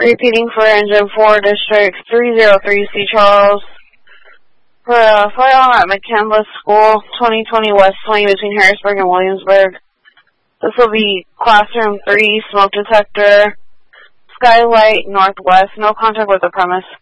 Repeating for Engine 4, District 303, C. Charles. For a firearm at McCandless School, 2020 West 20 between Harrisburg and Williamsburg. This will be Classroom 3, smoke detector, skylight, northwest, no contact with the premise.